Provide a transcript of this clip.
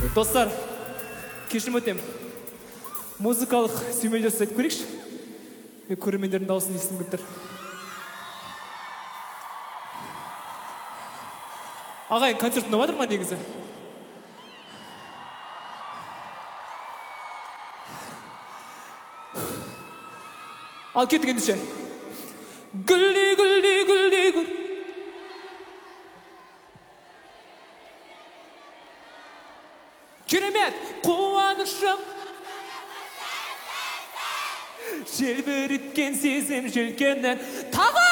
Достар, кешірім өтем. Музыкалық сүймелдер айтып көрейікші. Мен көрермендердің дауысын естігім келіп тұр. Ағайын, концерт ұнап жатыр ма негізі? Ал кеттік ендеше. Гүлдей, гүлдей, гүлдей, гүл. Керемет, қуанышым. Желбіріткен сезім желкеннен тағы